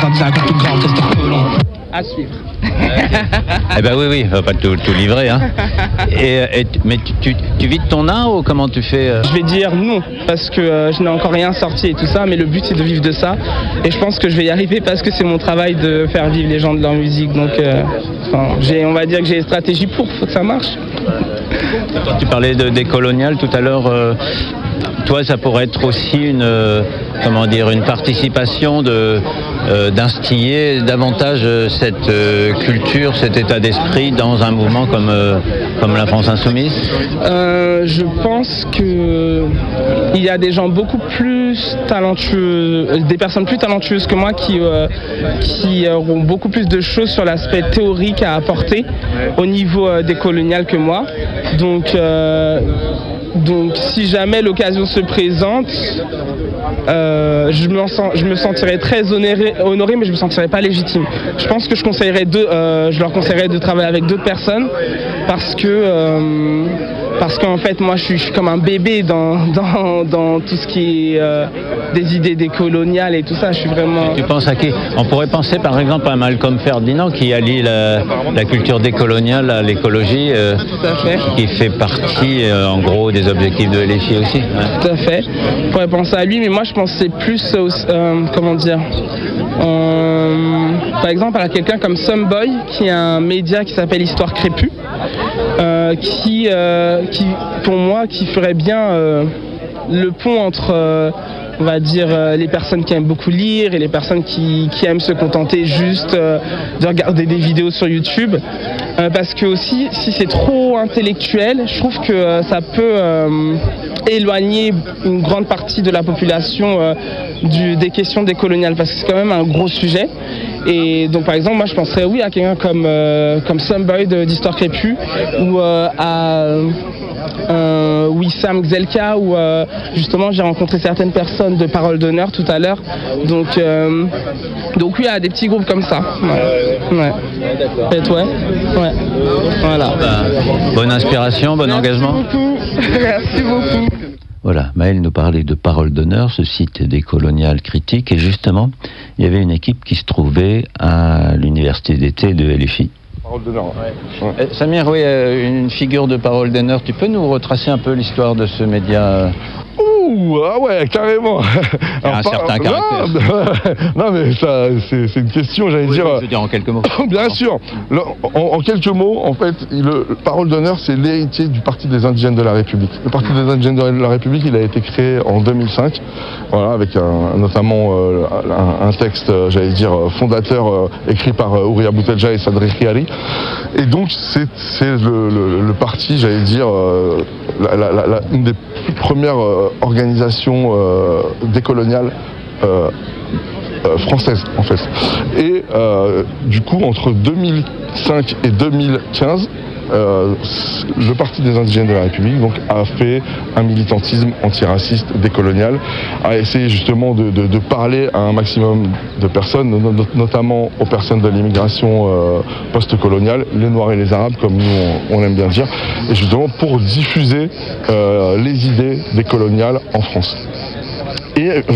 dans un design encore plus grand que ce colon. À suivre. Eh ben oui, on va pas tout livrer. Hein. Mais tu vis de ton art ou comment tu fais Je vais dire non, parce que je n'ai encore rien sorti et tout ça, mais le but c'est de vivre de ça. Et je pense que je vais y arriver parce que c'est mon travail de faire vivre les gens de leur musique. Donc on va dire que j'ai des stratégies faut que ça marche. Tu parlais de décolonial tout à l'heure. Toi, ça pourrait être aussi une participation d'instiller davantage cette culture, cet état d'esprit dans un mouvement comme la France Insoumise. Je pense que il y a des gens beaucoup plus talentueux, des personnes plus talentueuses que moi qui auront beaucoup plus de choses sur l'aspect théorique à apporter au niveau décolonial que moi. Donc si jamais l'occasion se présente, je me sentirais très honoré, mais je me sentirais pas légitime. Je pense que je leur conseillerais de travailler avec d'autres personnes parce qu'en fait moi je suis comme un bébé dans tout ce qui est des idées décoloniales et tout ça. Je suis vraiment. Tu penses à qui? On pourrait penser par exemple à Malcolm Ferdinand qui allie la culture décoloniale à l'écologie, qui fait partie en gros des objectifs de LFI aussi. Ouais. Tout à fait. On pourrait penser à lui, mais moi je pensais plus par exemple à quelqu'un comme Someboy qui a un média qui s'appelle Histoire Crépue, qui pour moi qui ferait bien le pont entre on va dire les personnes qui aiment beaucoup lire et les personnes qui aiment se contenter juste de regarder des vidéos sur YouTube. Parce que aussi, si c'est trop intellectuel, je trouve que ça peut éloigner une grande partie de la population des questions décoloniales, parce que c'est quand même un gros sujet. Et donc par exemple, moi je penserais oui à quelqu'un comme Someboy d'Histoire Crépue ou à Wissam Gzelka, où justement j'ai rencontré certaines personnes de Parole d'Honneur tout à l'heure. Donc oui, il y a des petits groupes comme ça. Ouais. Et toi? Ouais. Voilà. Bonne inspiration, bon engagement. Merci beaucoup. Voilà, Maël nous parlait de Parole d'Honneur, ce site décolonial critique, et justement, il y avait une équipe qui se trouvait à l'université d'été de LFI. Parole d'Honneur. Ouais. Samir, oui, une figure de Parole d'Honneur, tu peux nous retracer un peu l'histoire de ce média? Ah ouais, carrément. Un certain caractère. Non mais ça, c'est une question, j'allais dire. Je veux dire en quelques mots. Bien sûr. En quelques mots, en fait, Parole d'Honneur, c'est l'héritier du Parti des Indigènes de la République. Le Parti des Indigènes de la République, il a été créé en 2005, voilà, avec notamment un texte, j'allais dire, fondateur écrit par Ouria Boutelja et Sadri Khiari. Et donc c'est le parti, j'allais dire, une des plus premières organisations décoloniales françaises en fait. Et du coup entre 2005 et 2015, le Parti des Indigènes de la République donc, a fait un militantisme antiraciste décolonial, a essayé justement de parler à un maximum de personnes, notamment aux personnes de l'immigration post-coloniale, les Noirs et les Arabes, comme nous on aime bien dire, et justement pour diffuser les idées décoloniales en France. Et